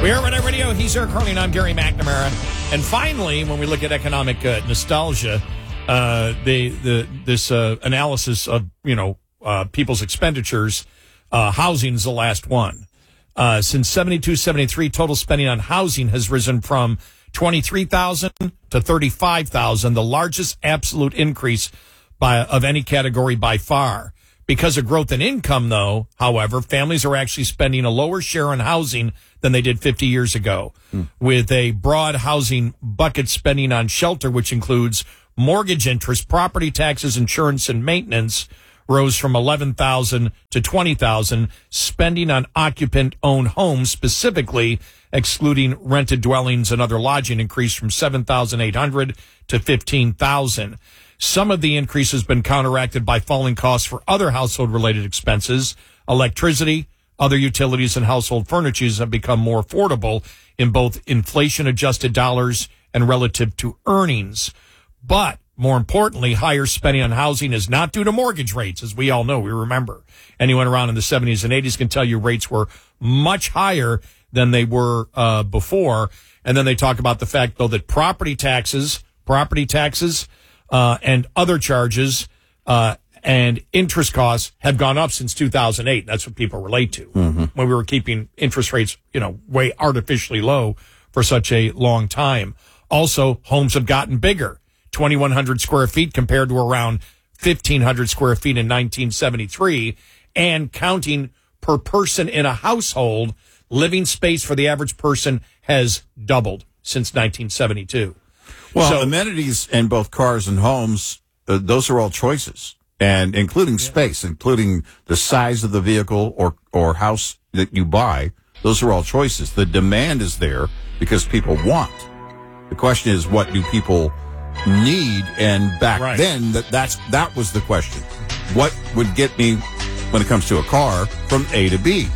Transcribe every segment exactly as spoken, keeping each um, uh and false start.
We are Red Eye Radio. He's Eric Carling. I'm Gary McNamara. And finally, when we look at economic uh, nostalgia, uh, the the this uh, analysis of you know uh, people's expenditures, uh, housing is the last one. Uh, since seventy-two seventy-three, total spending on housing has risen from twenty-three thousand to thirty-five thousand, the largest absolute increase by of any category by far. Because of growth in income, though, however, families are actually spending a lower share on housing than they did fifty years ago, mm. with a broad housing bucket spending on shelter, which includes mortgage interest, property taxes, insurance, and maintenance, rose from eleven thousand to twenty thousand. Spending on occupant-owned homes, specifically excluding rented dwellings and other lodging, increased from seven thousand eight hundred to fifteen thousand. Some of the increase has been counteracted by falling costs for other household-related expenses. Electricity, other utilities, and household furniture have become more affordable in both inflation-adjusted dollars and relative to earnings. But, more importantly, higher spending on housing is not due to mortgage rates, as we all know, we remember. Anyone around in the seventies and eighties can tell you rates were much higher than they were uh, before. And then they talk about the fact, though, that property taxes, property taxes, Uh, and other charges uh, and interest costs have gone up since two thousand eight. That's what people relate to. Mm-hmm. When we were keeping interest rates, you know, way artificially low for such a long time. Also, homes have gotten bigger, twenty-one hundred square feet compared to around fifteen hundred square feet in nineteen seventy-three. And counting per person in a household, living space for the average person has doubled since nineteen seventy-two. Well, so, amenities in both cars and homes, uh, those are all choices, and including yeah. space, including the size of the vehicle or, or house that you buy. Those are all choices. The demand is there because people want. The question is, what do people need? And back right. then, that that's that was the question. What would get me, when it comes to a car, from A to B?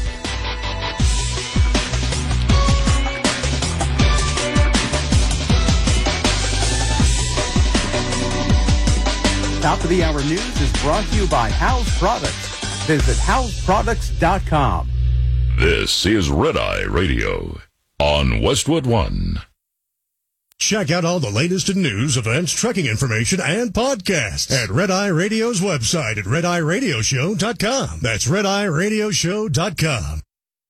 Top of the Hour News is brought to you by House Products. Visit house products dot com. This is Red Eye Radio on Westwood One. Check out all the latest in news, events, trucking information, and podcasts at Red Eye Radio's website at red eye radio show dot com. That's red eye radio show dot com.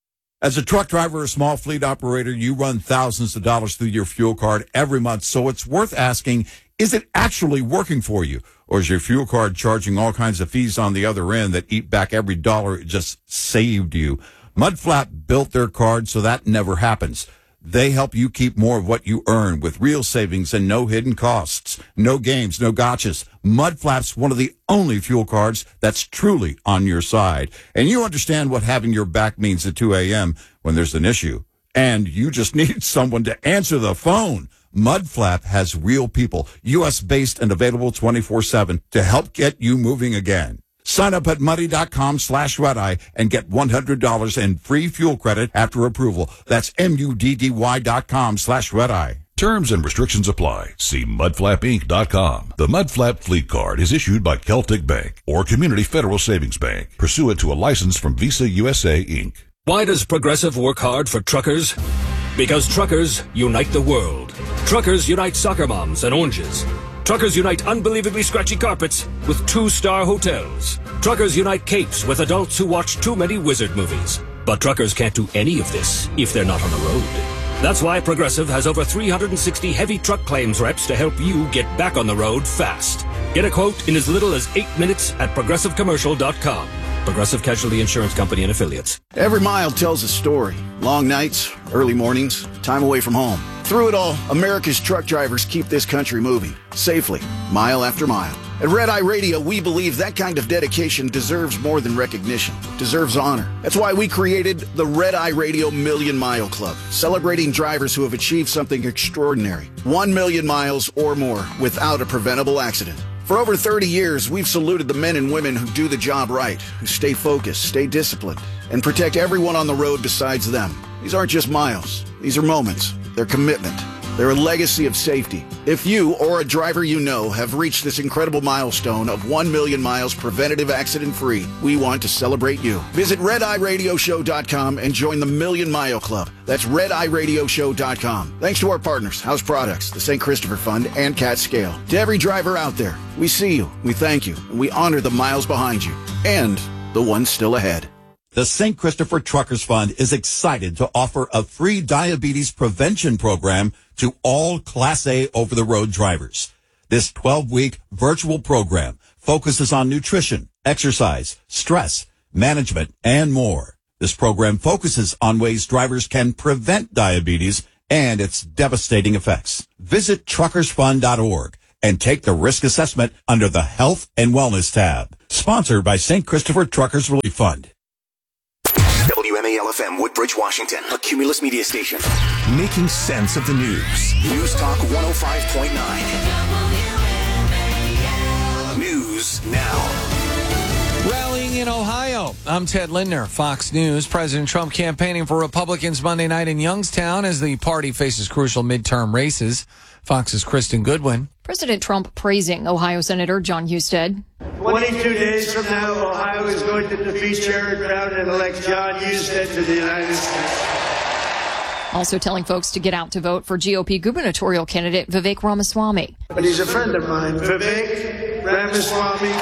As a truck driver or small fleet operator, you run thousands of dollars through your fuel card every month, so it's worth asking, is it actually working for you? Or is your fuel card charging all kinds of fees on the other end that eat back every dollar it just saved you? Mudflap built their card so that never happens. They help you keep more of what you earn with real savings and no hidden costs. No games, no gotchas. Mudflap's one of the only fuel cards that's truly on your side. And you understand what having your back means at two a.m. when there's an issue. And you just need someone to answer the phone. Mudflap has real people, U S-based and available twenty-four seven to help get you moving again. Sign up at muddy.com slash red-eye and get one hundred dollars in free fuel credit after approval. That's M-U-D-D-Y dot com slash red-eye. Terms and restrictions apply. See mudflap inc dot com. The Mudflap Fleet Card is issued by Celtic Bank or Community Federal Savings Bank, pursuant to a license from Visa U S A, Incorporated. Why does Progressive work hard for truckers? Because truckers unite the world. Truckers unite soccer moms and oranges. Truckers unite unbelievably scratchy carpets with two-star hotels. Truckers unite capes with adults who watch too many wizard movies. But truckers can't do any of this if they're not on the road. That's why Progressive has over three hundred sixty heavy truck claims reps to help you get back on the road fast. Get a quote in as little as eight minutes at progressive commercial dot com. Progressive Casualty Insurance Company and Affiliates. Every mile tells a story. Long nights, early mornings, time away from home. Through it all, America's truck drivers keep this country moving, safely, mile after mile. At Red Eye Radio, we believe that kind of dedication deserves more than recognition, deserves honor. That's why we created the Red Eye Radio Million Mile Club, celebrating drivers who have achieved something extraordinary. One million miles or more without a preventable accident. For over thirty years, we've saluted the men and women who do the job right, who stay focused, stay disciplined, and protect everyone on the road besides them. These aren't just miles. These are moments. They're commitment. They're a legacy of safety. If you or a driver you know have reached this incredible milestone of one million miles preventative accident-free, we want to celebrate you. Visit red eye radio show dot com and join the Million Mile Club. That's red eye radio show dot com. Thanks to our partners, House Products, the Saint Christopher Fund, and Cat Scale. To every driver out there, we see you, we thank you, and we honor the miles behind you and the ones still ahead. The Saint Christopher Truckers Fund is excited to offer a free diabetes prevention program to all Class A over-the-road drivers. This twelve-week virtual program focuses on nutrition, exercise, stress, management, and more. This program focuses on ways drivers can prevent diabetes and its devastating effects. Visit truckers fund dot org and take the risk assessment under the Health and Wellness tab. Sponsored by Saint Christopher Truckers Relief Fund. W M A L F M, Woodbridge, Washington, a Cumulus media station. Making sense of the news. News Talk one oh five point nine. News now. Rallying in Ohio. I'm Ted Lindner, Fox News. President Trump campaigning for Republicans Monday night in Youngstown as the party faces crucial midterm races. Fox's Kristen Goodwin. President Trump praising Ohio Senator Jon Husted. twenty-two days from now, Ohio is going to defeat Sherrod Brown and elect Jon Husted to the United States. Also telling folks to get out to vote for G O P gubernatorial candidate Vivek Ramaswamy. But he's a friend of mine. Vivek Ramaswamy.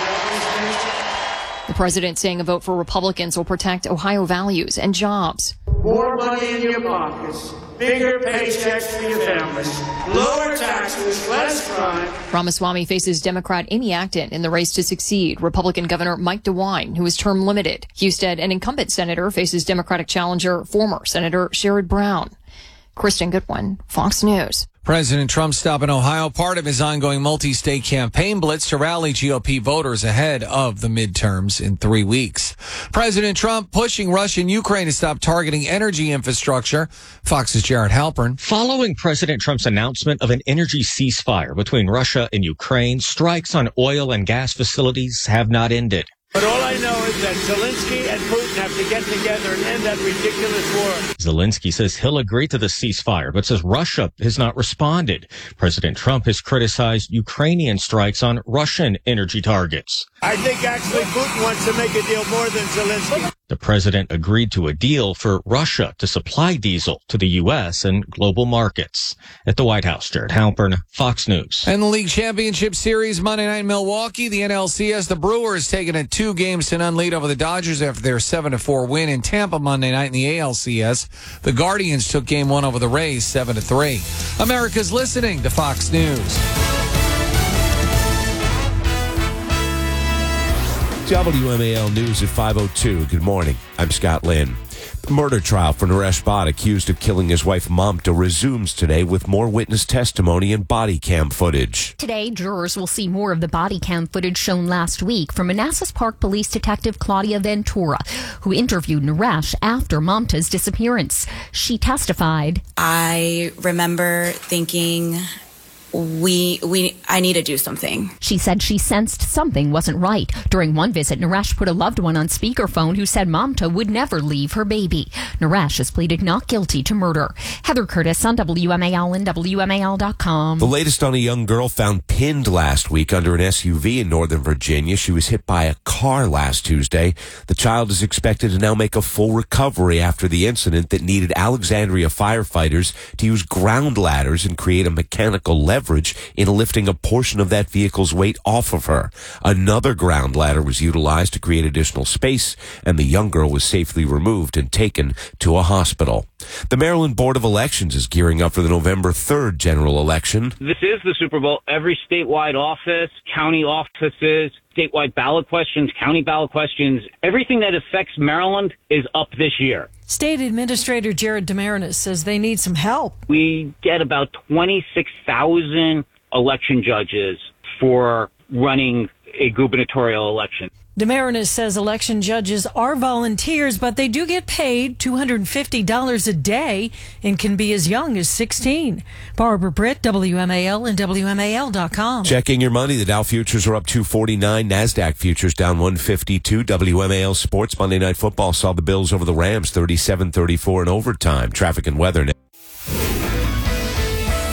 The president saying a vote for Republicans will protect Ohio values and jobs. More money in your pockets, bigger paychecks for your families, lower taxes, less crime. Ramaswamy faces Democrat Amy Acton in the race to succeed Republican Governor Mike DeWine, who is term limited. Husted, an incumbent senator, faces Democratic challenger former Senator Sherrod Brown. Kristen Goodwin, Fox News. President Trump stop in Ohio, part of his ongoing multi-state campaign blitz to rally G O P voters ahead of the midterms in three weeks. President Trump pushing Russia and Ukraine to stop targeting energy infrastructure. Fox's Jared Halpern. Following President Trump's announcement of an energy ceasefire between Russia and Ukraine, strikes on oil and gas facilities have not ended. But all I know is that Zelensky and Putin have to get together and end that ridiculous war. Zelensky says he'll agree to the ceasefire, but says Russia has not responded. President Trump has criticized Ukrainian strikes on Russian energy targets. I think actually Putin wants to make a deal more than Zelensky. The president agreed to a deal for Russia to supply diesel to the U S and global markets. At the White House, Jared Halpern, Fox News. And the League Championship Series Monday night in Milwaukee, the N L C S, the Brewers taking a two games to none lead over the Dodgers after their seven to four win. In Tampa Monday night in the A L C S, the Guardians took game one over the Rays seven to three. America's listening to Fox News. W M A L News at five oh two. Good morning. I'm Scott Lynn. The murder trial for Naresh Bhatt, accused of killing his wife Mamta, resumes today with more witness testimony and body cam footage. Today, jurors will see more of the body cam footage shown last week from Manassas Park Police Detective Claudia Ventura, who interviewed Naresh after Mamta's disappearance. She testified, I remember thinking, We, we, I need to do something. She said she sensed something wasn't right. During one visit, Naresh put a loved one on speakerphone who said Mamta would never leave her baby. Naresh has pleaded not guilty to murder. Heather Curtis on W M A L and W M A L dot com. The latest on a young girl found pinned last week under an S U V in Northern Virginia. She was hit by a car last Tuesday. The child is expected to now make a full recovery after the incident that needed Alexandria firefighters to use ground ladders and create a mechanical lever in lifting a portion of that vehicle's weight off of her. Another ground ladder was utilized to create additional space, and the young girl was safely removed and taken to a hospital. The Maryland Board of Elections is gearing up for the November third general election. This is the Super Bowl. Every statewide office, county offices, statewide ballot questions, county ballot questions, everything that affects Maryland is up this year. State Administrator Jared Demarinis says they need some help. We get about twenty-six thousand election judges for running a gubernatorial election. Demarinis says election judges are volunteers, but they do get paid two hundred fifty dollars a day and can be as young as sixteen. Barbara Britt, W M A L and W M A L dot com. Checking your money. The Dow futures are up two forty-nine. NASDAQ futures down one fifty-two. W M A L Sports Monday Night Football saw the Bills over the Rams thirty-seven thirty-four in overtime. Traffic and weather now.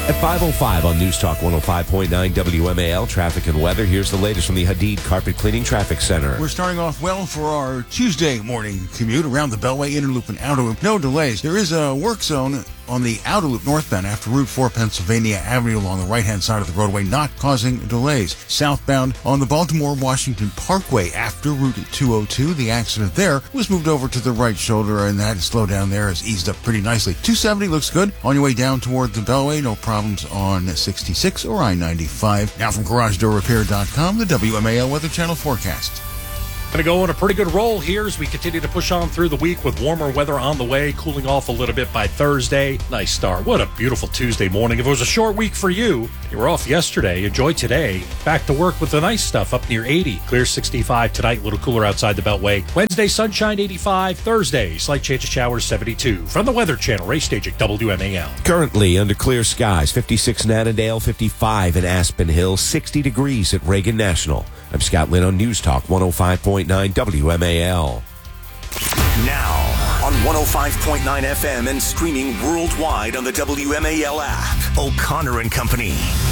At five oh five on News Talk one oh five point nine W M A L, traffic and weather. Here's the latest from the Hadid Carpet Cleaning Traffic Center. We're starting off well for our Tuesday morning commute around the Beltway, Inner Loop, and Outer Loop. No delays. There is a work zone on the Outer Loop northbound after Route four Pennsylvania Avenue along the right-hand side of the roadway, not causing delays. Southbound on the Baltimore-Washington Parkway after Route two oh two, the accident there was moved over to the right shoulder, and that slowdown there has eased up pretty nicely. two seventy looks good. On your way down toward the Beltway, no problems on sixty-six or I ninety-five. Now from Garage Door Repair dot com, the W M A L Weather Channel forecast. Going to go on a pretty good roll here as we continue to push on through the week with warmer weather on the way, cooling off a little bit by Thursday. Nice start. What a beautiful Tuesday morning. If it was a short week for you, you were off yesterday, enjoy today. Back to work with the nice stuff up near eighty. Clear sixty-five tonight, a little cooler outside the Beltway. Wednesday, sunshine eighty-five. Thursday, slight change of showers seventy-two. From the Weather Channel, race stage at W M A L. Currently under clear skies, fifty-six in Annandale, fifty-five in Aspen Hill, sixty degrees at Reagan National. I'm Scott Lynn on News Talk one oh five point nine W M A L. Now on one oh five point nine F M and streaming worldwide on the W M A L app. O'Connor and Company.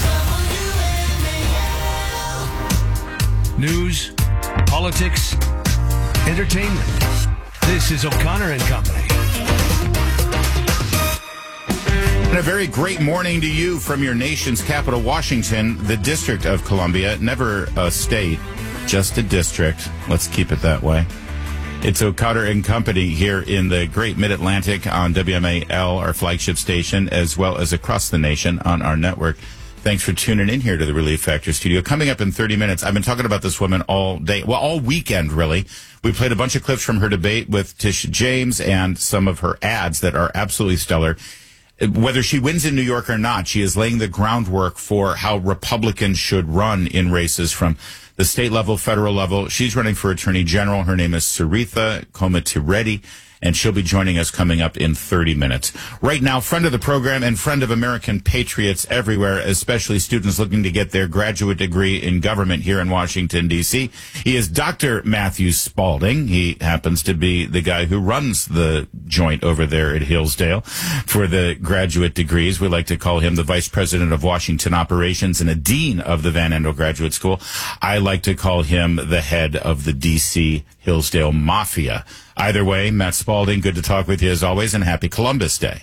News, politics, entertainment. This is O'Connor and Company. And a very great morning to you from your nation's capital, Washington, the District of Columbia. Never a state, just a district. Let's keep it that way. It's O'Connor and Company here in the great Mid-Atlantic on W M A L, our flagship station, as well as across the nation on our network. Thanks for tuning in here to the Relief Factor studio. Coming up in thirty minutes, I've been talking about this woman all day, well, all weekend, really. We played a bunch of clips from her debate with Tish James and some of her ads that are absolutely stellar. Whether she wins in New York or not, she is laying the groundwork for how Republicans should run in races from the state level, federal level. She's running for Attorney General. Her name is Saritha Komatireddy, and she'll be joining us coming up in thirty minutes. Right now, friend of the program and friend of American patriots everywhere, especially students looking to get their graduate degree in government here in Washington, D C. He is Doctor Matthew Spalding. He happens to be the guy who runs the joint over there at Hillsdale for the graduate degrees. We like to call him the Vice President of Washington Operations and a Dean of the Van Andel Graduate School. I like to call him the head of the D C Hillsdale Mafia. Either way, Matt Spalding, good to talk with you as always, and happy Columbus Day.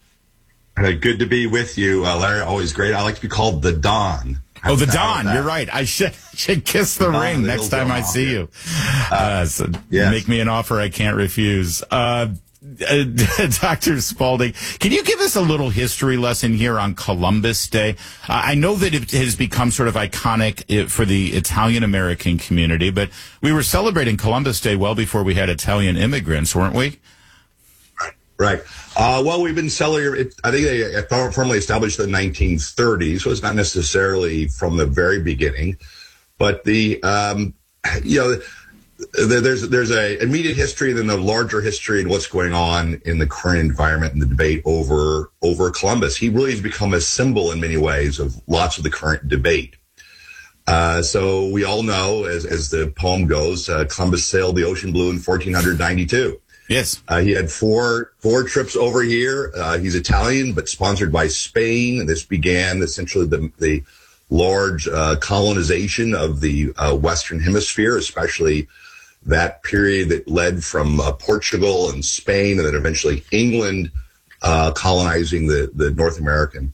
Uh, good to be with you, uh, Larry. Always great. I like to be called the Don. How oh, the Don. You're right. I should should kiss the, the ring the next time I see you. Uh, so yes. Make me an offer I can't refuse. Uh, uh, Doctor Spalding, can you give us a little history lesson here on Columbus Day? Uh, I know that it has become sort of iconic for the Italian-American community, but we were celebrating Columbus Day well before we had Italian immigrants, weren't we? Right. Right. Uh, well, we've been celebrating, I think they formally established in the nineteen thirties, so it's not necessarily from the very beginning, but the, um, you know, There's there's a immediate history, then the larger history and what's going on in the current environment and the debate over over Columbus. He really has become a symbol in many ways of lots of the current debate. Uh, so we all know, as as the poem goes, uh, Columbus sailed the ocean blue in fourteen ninety-two. Yes, uh, he had four four trips over here. Uh, he's Italian, but sponsored by Spain. This began essentially the the large uh, colonization of the uh, Western Hemisphere, especially that period that led from uh, Portugal and Spain and then eventually England uh, colonizing the, the North American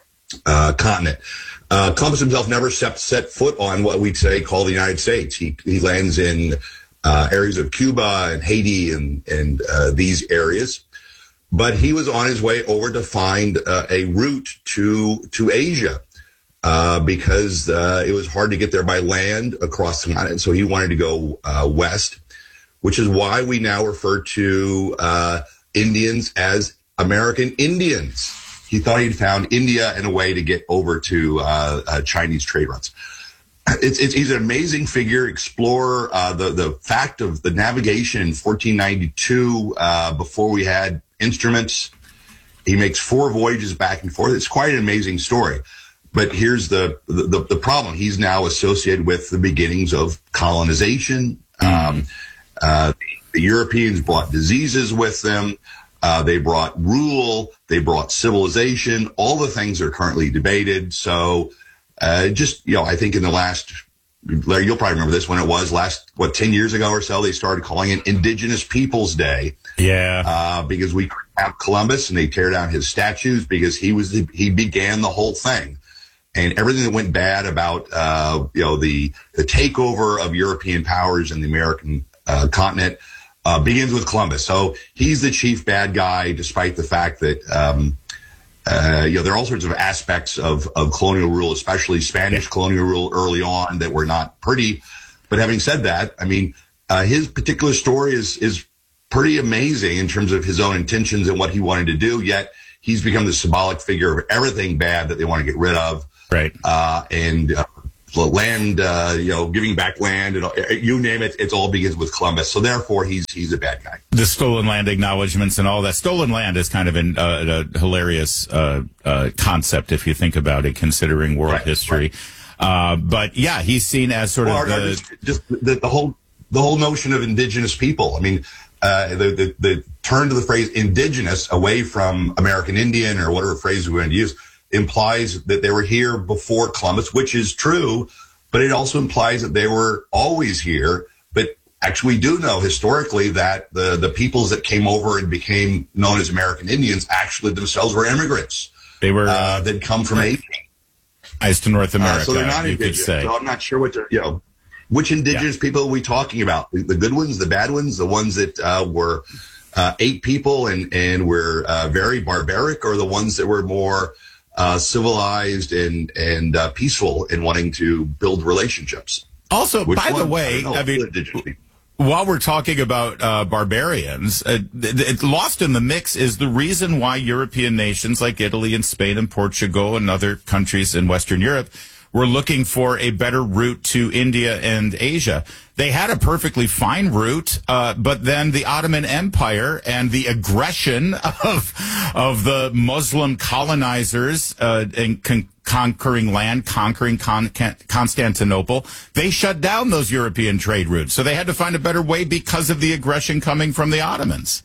uh, continent. Uh, Columbus himself never set, set foot on what we'd say call the United States. He, he lands in uh, areas of Cuba and Haiti and, and uh, these areas. But he was on his way over to find uh, a route to, to Asia. Uh, because uh, it was hard to get there by land across the continent. So he wanted to go uh, west, which is why we now refer to uh, Indians as American Indians. He thought he'd found India in a way to get over to uh, uh, Chinese trade routes. It's, it's, he's an amazing figure, explorer. Uh, the, the fact of the navigation in fourteen ninety-two, uh, before we had instruments, he makes four voyages back and forth. It's quite an amazing story. But here's the, the, the problem. He's now associated with the beginnings of colonization. Mm-hmm. Um, uh, the Europeans brought diseases with them. Uh, they brought rule. They brought civilization. All the things are currently debated. So, uh, just, you know, I think in the last, Larry, you'll probably remember this when it was last, what, ten years ago or so, they started calling it Indigenous Peoples Day. Yeah. Uh, because we have Columbus and they tear down his statues because he was, the, he began the whole thing. And everything that went bad about, uh, you know, the, the takeover of European powers in the American uh, continent uh, begins with Columbus. So he's the chief bad guy, despite the fact that, um, uh, you know, there are all sorts of aspects of, of colonial rule, especially Spanish colonial rule early on, that were not pretty. But having said that, I mean, uh, his particular story is, is pretty amazing in terms of his own intentions and what he wanted to do. Yet he's become the symbolic figure of everything bad that they want to get rid of. Right. Uh, and uh, land, uh, you know, giving back land, and all, you name it, it all begins with Columbus. So therefore, he's he's a bad guy. The stolen land acknowledgments and all that. Stolen land is kind of an, uh, a hilarious uh, uh, concept if you think about it, considering world Right, history. Right. Uh, but yeah, he's seen as sort well, of no, the, just, just the, the whole the whole notion of indigenous people. I mean, uh, the, the the turn to the phrase indigenous away from American Indian or whatever phrase we're going to use implies that they were here before Columbus, which is true, but it also implies that they were always here. But actually, we do know historically that the, the peoples that came over and became known as American Indians actually themselves were immigrants. They were uh, that come from Asia. As to North America, uh, so they're not you indigenous. could say. So I'm not sure what to, you know, which indigenous yeah. people are we talking about? The, the good ones, the bad ones, the ones that uh, were uh, ate people and, and were uh, very barbaric, or the ones that were more Uh, civilized and and uh, peaceful in wanting to build relationships. Also, Which by one? the way, I, I mean, while we're talking about uh, barbarians, uh, th- th- lost in the mix is the reason why European nations like Italy and Spain and Portugal and other countries in Western Europe were looking for a better route to India and Asia. They had a perfectly fine route, uh, but then the Ottoman Empire and the aggression of of the Muslim colonizers uh, and con- conquering land, conquering Con- Constantinople, they shut down those European trade routes. So they had to find a better way because of the aggression coming from the Ottomans.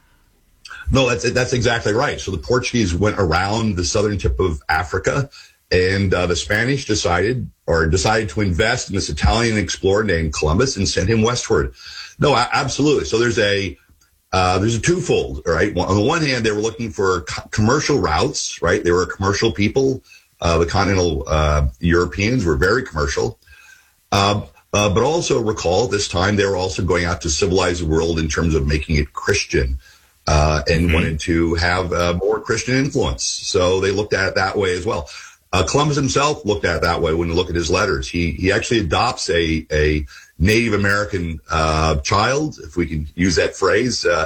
No, that's that's exactly right. So the Portuguese went around the southern tip of Africa. And uh, the Spanish decided or decided to invest in this Italian explorer named Columbus and sent him westward. No, a- absolutely. So there's a uh, there's a twofold, right? On the one hand, they were looking for co- commercial routes, right? They were a commercial people. Uh, the continental uh, Europeans were very commercial. Uh, uh, but also recall at this time, they were also going out to civilize the world in terms of making it Christian. Uh, and mm-hmm. wanted to have uh, more Christian influence. So they looked at it that way as well. Uh, Columbus himself looked at it that way when you look at his letters. He he actually adopts a, a Native American uh, child, if we can use that phrase. Uh,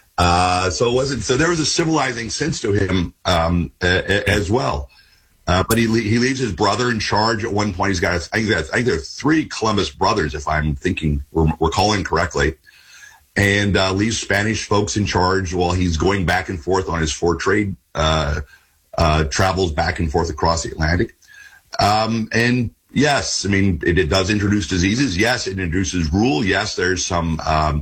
uh, so it wasn't. So there was a civilizing sense to him um, a, a, as well. Uh, but he he leaves his brother in charge at one point. He's got I think, I think there are three Columbus brothers, if I'm thinking we're recalling correctly, and uh, leaves Spanish folks in charge while he's going back and forth on his four trade. Uh, Uh, travels back and forth across the Atlantic. Um, and yes, I mean, it, it does introduce diseases. Yes, it introduces rule. Yes, there's some um,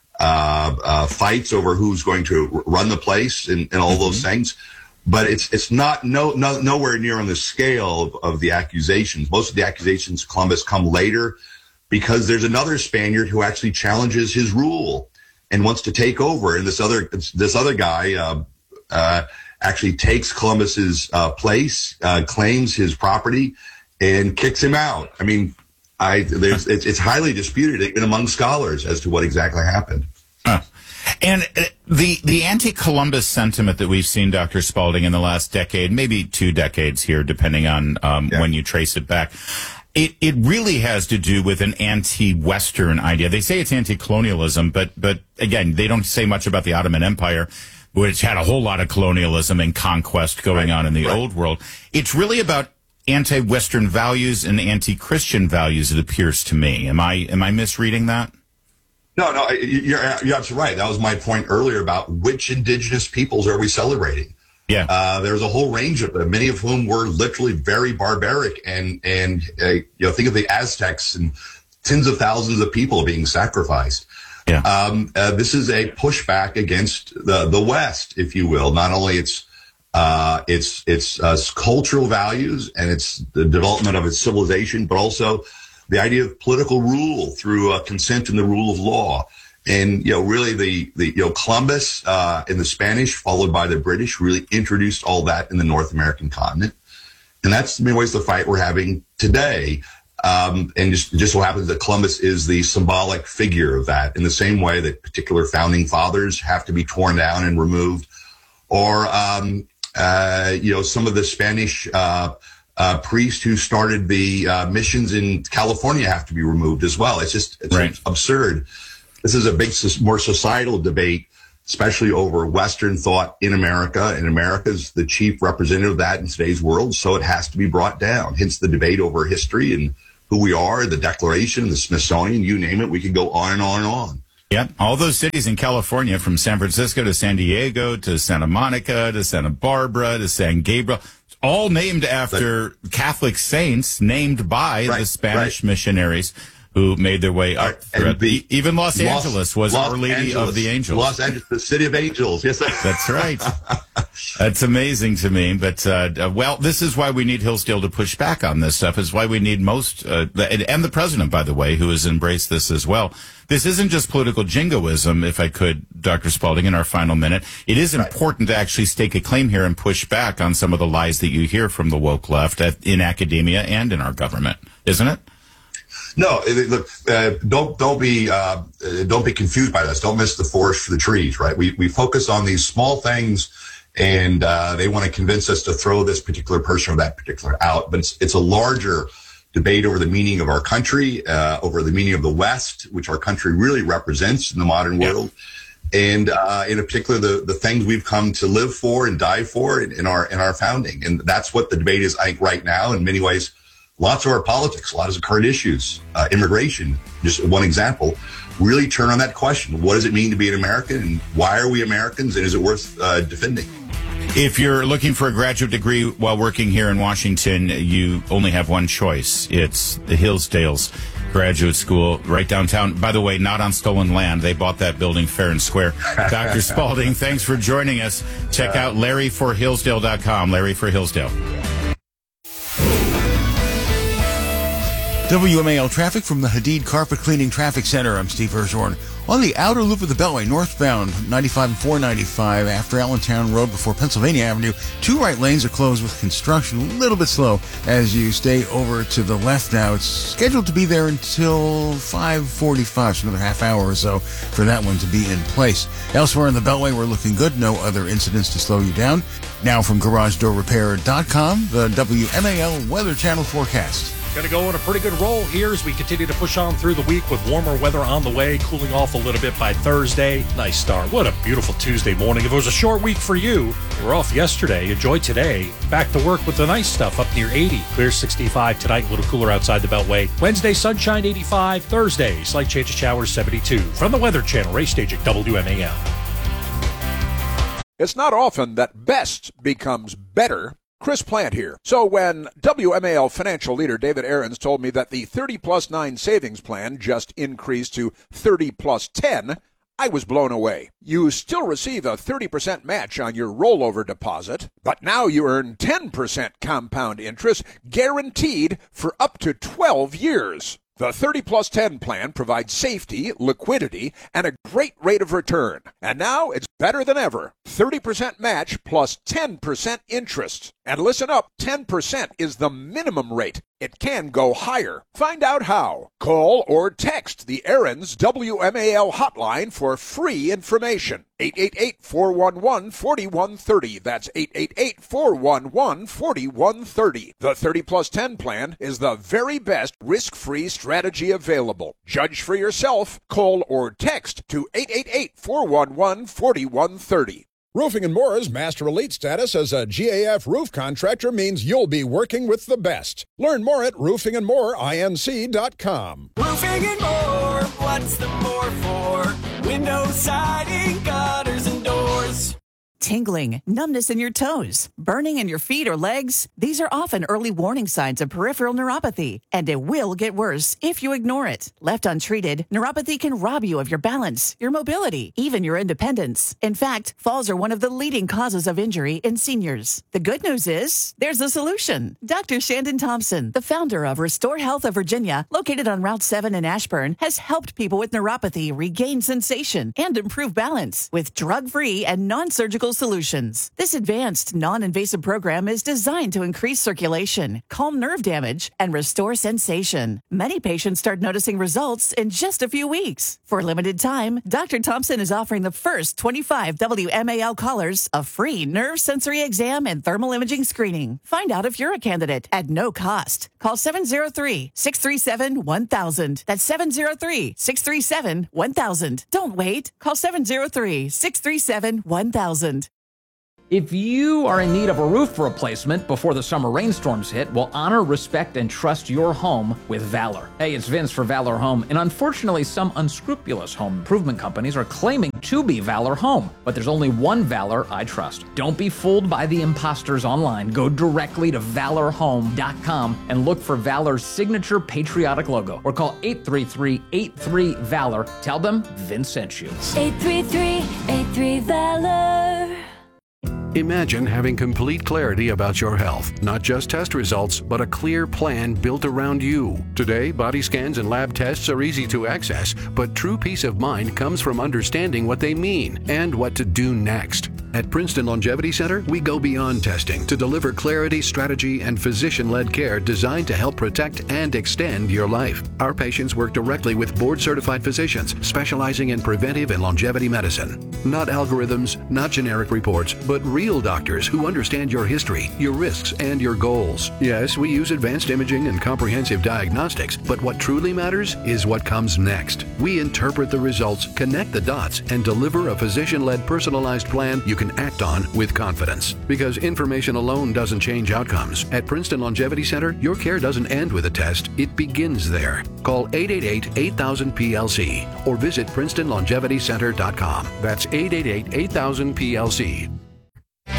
uh, uh, fights over who's going to r- run the place and, and all mm-hmm. those things. But it's it's not no, no nowhere near on the scale of, of the accusations. Most of the accusations of Columbus come later because there's another Spaniard who actually challenges his rule and wants to take over. And this other this other guy, uh, uh, actually takes Columbus's uh, place, uh, claims his property, and kicks him out. I mean, I there's it's, it's highly disputed even among scholars as to what exactly happened. Huh. And uh, the the anti-Columbus sentiment that we've seen, Doctor Spalding, in the last decade, maybe two decades here, depending on um, yeah. when you trace it back, it it really has to do with an anti-Western idea. They say it's anti-colonialism, but but again, they don't say much about the Ottoman Empire, which had a whole lot of colonialism and conquest going right, on in the right. old world. It's really about anti-Western values and anti-Christian values, it appears to me. Am I am I misreading that? No, no, you're, you're absolutely right. That was my point earlier about which indigenous peoples are we celebrating. Yeah, uh, there's a whole range of them, many of whom were literally very barbaric. And, and uh, you know, think of the Aztecs and tens of thousands of people being sacrificed. Yeah. Um, uh, this is a pushback against the, the West, if you will. Not only its uh, its its uh, cultural values and its the development of its civilization, but also the idea of political rule through uh, consent and the rule of law. And, you know, really the, the you know, Columbus uh, and the Spanish, followed by the British, really introduced all that in the North American continent. And that's in many ways the fight we're having today. Um, and just, just so happens that Columbus is the symbolic figure of that, in the same way that particular founding fathers have to be torn down and removed, or, um, uh, you know, some of the Spanish uh, uh, priests who started the uh, missions in California have to be removed as well. It's just it's right. absurd. This is a big, more societal debate, especially over Western thought in America, and America's the chief representative of that in today's world, so it has to be brought down. Hence the debate over history and who we are, the Declaration, the Smithsonian, you name it. We could go on and on and on. Yeah, all those cities in California, from San Francisco to San Diego to Santa Monica to Santa Barbara to San Gabriel, all named after but, Catholic saints named by right, the Spanish right. missionaries who made their way up. Right. The, even Los, Los Angeles was Los Our Lady Angeles, of the Angels. Los Angeles, the city of angels. Yes, that's right. That's amazing to me. But, uh, well, this is why we need Hillsdale to push back on this stuff. It's why we need most, uh, and the president, by the way, who has embraced this as well. This isn't just political jingoism, if I could, Doctor Spalding, in our final minute. It is right. important to actually stake a claim here and push back on some of the lies that you hear from the woke left at, in academia and in our government, isn't it? No, look, uh, don't don't be uh, don't be confused by this. Don't miss the forest for the trees, right? We we focus on these small things, and uh, they want to convince us to throw this particular person or that particular out. But it's it's a larger debate over the meaning of our country, uh, over the meaning of the West, which our country really represents in the modern world, yeah. and uh, in particular the the things we've come to live for and die for in, in our in our founding. And that's what the debate is, I think, right now. In many ways, lots of our politics, a lot of the current issues, uh, immigration, just one example, really turn on that question. What does it mean to be an American, and why are we Americans, and is it worth uh, defending? If you're looking for a graduate degree while working here in Washington, you only have one choice. It's the Hillsdales Graduate School right downtown. By the way, not on stolen land. They bought that building fair and square. Doctor Spalding, thanks for joining us. Check out Larry for Hillsdale dot com. Larry for Hillsdale. W M A L traffic from the Hadid Carpet Cleaning Traffic Center. I'm Steve Hirschhorn. On the outer loop of the Beltway, northbound, ninety-five and four ninety-five, after Allentown Road before Pennsylvania Avenue, two right lanes are closed with construction, a little bit slow as you stay over to the left now. It's scheduled to be there until five forty-five, so another half hour or so for that one to be in place. Elsewhere in the Beltway, we're looking good. No other incidents to slow you down. Now from Garage Door Repair dot com, the W M A L Weather Channel forecast. Going to go on a pretty good roll here as we continue to push on through the week with warmer weather on the way, cooling off a little bit by Thursday. Nice start. What a beautiful Tuesday morning. If it was a short week for you, you were off yesterday. Enjoy today. Back to work with the nice stuff up near eighty. Clear sixty-five tonight, a little cooler outside the Beltway. Wednesday, sunshine eighty-five. Thursday, slight change of showers seventy-two. From the Weather Channel, race stage at W M A L. It's not often that best becomes better. Chris Plant here. So when W M A L financial leader David Aarons told me that the thirty plus nine savings plan just increased to thirty plus ten, I was blown away. You still receive a thirty percent match on your rollover deposit, but now you earn ten percent compound interest guaranteed for up to twelve years. The thirty plus ten plan provides safety, liquidity, and a great rate of return. And now it's better than ever. thirty percent match plus ten percent interest. And listen up, ten percent is the minimum rate. It can go higher. Find out how. Call or text the Aarons W M A L hotline for free information. eight eight eight, four one one, four one three zero. That's eight eight eight, four one one, four one three zero. The thirty plus ten plan is the very best risk-free strategy available. Judge for yourself. Call or text to eight eight eight, four one one, four one three zero. Roofing and More's Master Elite status as a G A F roof contractor means you'll be working with the best. Learn more at roofing and more inc dot com. Roofing and More, what's the more for? Windows, siding, gutters, and doors. tingling, numbness in your toes, burning in your feet or legs. These are often early warning signs of peripheral neuropathy, and it will get worse if you ignore it. Left untreated, neuropathy can rob you of your balance, your mobility, even your independence. In fact, falls are one of the leading causes of injury in seniors. The good news is, there's a solution. Doctor Shandon Thompson, the founder of Restore Health of Virginia, located on Route seven in Ashburn, has helped people with neuropathy regain sensation and improve balance with drug-free and non-surgical solutions. This advanced, non-invasive program is designed to increase circulation, calm nerve damage, and restore sensation. Many patients start noticing results in just a few weeks. For a limited time, Doctor Thompson is offering the first twenty-five W M A L callers a free nerve sensory exam and thermal imaging screening. Find out if you're a candidate at no cost. Call seven oh three, six three seven, one thousand. That's seven oh three, six three seven, one thousand. Don't wait. Call seven oh three, six three seven, one thousand. If you are in need of a roof replacement before the summer rainstorms hit, well, honor, respect, and trust your home with Valor. Hey, it's Vince for Valor Home, and unfortunately, some unscrupulous home improvement companies are claiming to be Valor Home, but there's only one Valor I trust. Don't be fooled by the imposters online. Go directly to valor home dot com and look for Valor's signature patriotic logo, or call eight three three, eight three, VALOR. Tell them Vince sent you. eight three three, eight three, VALOR. Imagine having complete clarity about your health, not just test results, but a clear plan built around you. Today, body scans and lab tests are easy to access, but true peace of mind comes from understanding what they mean and what to do next. At Princeton Longevity Center, we go beyond testing to deliver clarity, strategy, and physician-led care designed to help protect and extend your life. Our patients work directly with board-certified physicians specializing in preventive and longevity medicine. Not algorithms, not generic reports, but real doctors who understand your history, your risks, and your goals. Yes, we use advanced imaging and comprehensive diagnostics, but what truly matters is what comes next. We interpret the results, connect the dots, and deliver a physician-led personalized plan you can act on with confidence. Because information alone doesn't change outcomes. At Princeton Longevity Center, your care doesn't end with a test, it begins there. Call eight eight eight, eight thousand, P L C or visit princeton longevity center dot com. That's eight eight eight, eight thousand, P L C.